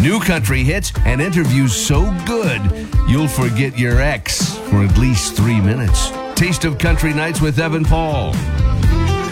New country hits and interviews so good, you'll forget your ex for at least 3 minutes. Taste of Country Nights with Evan Paul.